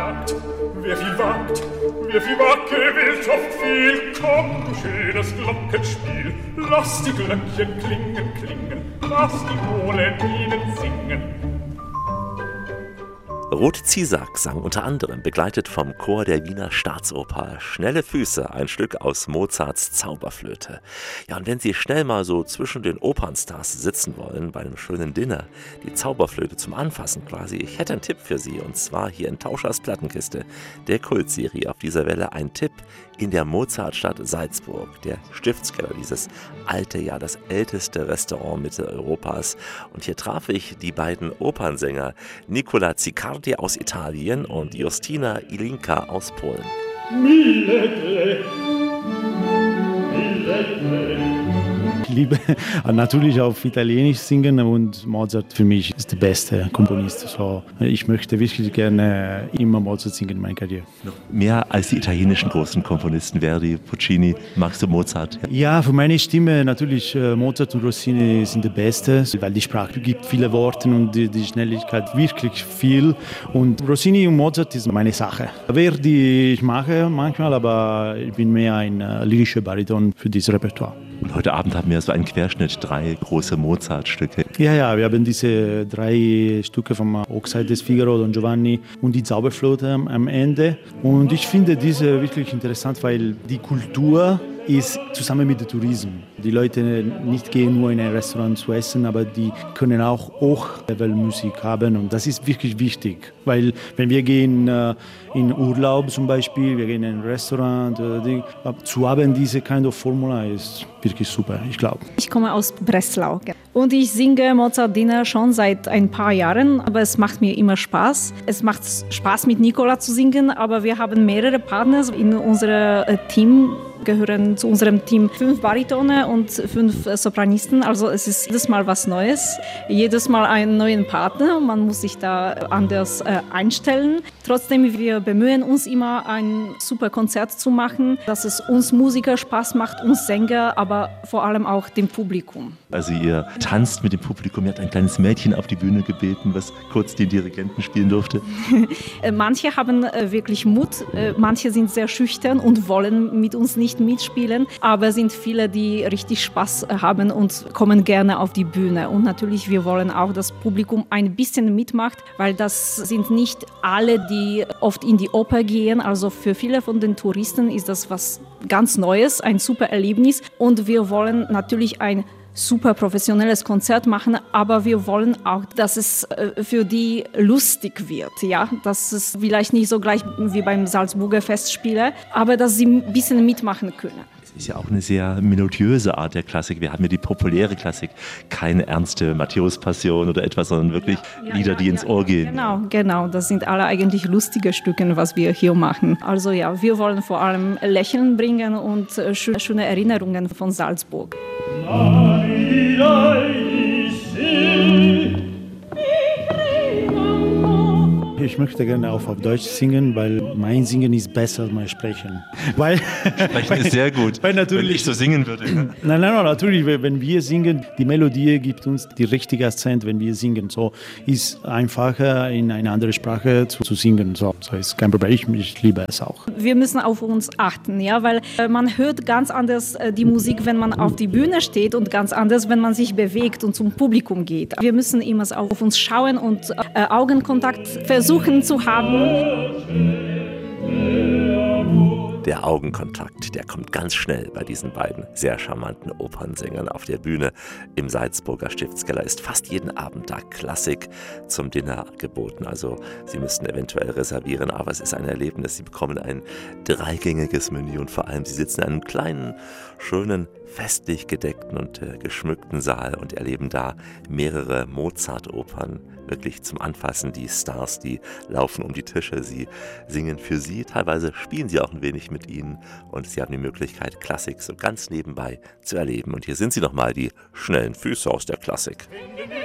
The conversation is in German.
wer viel wagt, gewillt oft viel. Komm, du schönes Glockenspiel, lass die Glöckchen klingen, lass die Hohlen ihnen singen. Ruth Ziesak sang unter anderem, begleitet vom Chor der Wiener Staatsoper, Schnelle Füße, ein Stück aus Mozarts Zauberflöte. Ja, und wenn Sie schnell mal so zwischen den Opernstars sitzen wollen, bei einem schönen Dinner, die Zauberflöte zum Anfassen quasi, ich hätte einen Tipp für Sie, und zwar hier in Tauschers Plattenkiste, der Kultserie auf dieser Welle, ein Tipp in der Mozartstadt Salzburg, der Stiftskeller, dieses alte, ja das älteste Restaurant Mitteleuropas. Und hier traf ich die beiden Opernsänger Nicola Ziccardi aus Italien und Justina Ilinka aus Polen. Ich liebe natürlich auf Italienisch singen und Mozart für mich ist der beste Komponist. So, ich möchte wirklich gerne immer Mozart singen in meiner Karriere. Noch mehr als die italienischen großen Komponisten, Verdi, Puccini, magst du Mozart? Ja, für meine Stimme natürlich Mozart und Rossini sind die Besten, weil die Sprache gibt viele Worte und die Schnelligkeit wirklich viel. Und Rossini und Mozart ist meine Sache. Verdi ich mache manchmal, aber ich bin mehr ein lyrischer Bariton für dieses Repertoire. Und heute Abend haben wir so einen Querschnitt, 3 große Mozart-Stücke. Ja, wir haben diese 3 Stücke vom Hochzeit des Figaro, Don Giovanni und die Zauberflöte am Ende. Und ich finde diese wirklich interessant, weil die Kultur ist zusammen mit dem Tourismus. Die Leute nicht gehen nur in ein Restaurant zu essen, aber die können auch Hochlevel-Musik haben und das ist wirklich wichtig, weil wenn wir gehen in Urlaub zum Beispiel, wir gehen in ein Restaurant, zu haben diese kind of Formula ist wirklich super, ich glaube. Ich komme aus Breslau und ich singe Mozart-Dinner schon seit ein paar Jahren, aber es macht mir immer Spaß. Es macht Spaß mit Nicola zu singen, aber wir haben mehrere Partner in unserem Team, gehören zu unserem Team 5 Baritone und 5 Sopranisten. Also es ist jedes Mal was Neues, jedes Mal einen neuen Partner. Man muss sich da anders einstellen. Trotzdem, wir bemühen uns immer, ein super Konzert zu machen, dass es uns Musiker Spaß macht, uns Sänger, aber vor allem auch dem Publikum. Also ihr tanzt mit dem Publikum, ihr habt ein kleines Mädchen auf die Bühne gebeten, was kurz den Dirigenten spielen durfte. Manche haben wirklich Mut, manche sind sehr schüchtern und wollen mit uns nicht mitspielen, aber es sind viele, die richtig Spaß haben und kommen gerne auf die Bühne. Und natürlich, wir wollen auch, dass das Publikum ein bisschen mitmacht, weil das sind nicht alle, die oft in die Oper gehen. Also für viele von den Touristen ist das was ganz Neues, ein super Erlebnis. Und wir wollen natürlich ein super professionelles Konzert machen, aber wir wollen auch, dass es für die lustig wird, ja, dass es vielleicht nicht so gleich wie beim Salzburger Festspiele, aber dass sie ein bisschen mitmachen können. Es ist ja auch eine sehr melodiöse Art der Klassik. Wir haben ja die populäre Klassik, keine ernste Matthäus-Passion oder etwas, sondern wirklich Lieder, die ins Ohr gehen. Genau, das sind alle eigentlich lustige Stücke, was wir hier machen. Also ja, wir wollen vor allem Lächeln bringen und schöne Erinnerungen von Salzburg. Ich möchte gerne auch auf Deutsch singen, weil mein Singen ist besser als mein Sprechen. Sprechen ist sehr gut, weil natürlich, wenn ich so singen würde. Nein, natürlich, wenn wir singen, die Melodie gibt uns die richtige Akzent, wenn wir singen. So ist einfacher, in eine andere Sprache zu singen. So ist kein Problem, ich liebe es auch. Wir müssen auf uns achten, ja, weil man hört ganz anders die Musik, wenn man auf die Bühne steht und ganz anders, wenn man sich bewegt und zum Publikum geht. Wir müssen immer auf uns schauen und Augenkontakt versuchen zu haben. Der Augenkontakt, der kommt ganz schnell bei diesen beiden sehr charmanten Opernsängern auf der Bühne im Salzburger Stiftskeller. Ist fast jeden Abend da Klassik zum Dinner geboten. Also Sie müssten eventuell reservieren, aber es ist ein Erlebnis. Sie bekommen ein 3-gängiges Menü und vor allem Sie sitzen in einem kleinen, schönen, festlich gedeckten und geschmückten Saal und erleben da mehrere Mozart-Opern wirklich zum Anfassen. Die Stars, die laufen um die Tische, sie singen für Sie, teilweise spielen sie auch ein wenig mit Ihnen und Sie haben die Möglichkeit, Klassik so ganz nebenbei zu erleben. Und hier sind sie nochmal, die schnellen Füße aus der Klassik.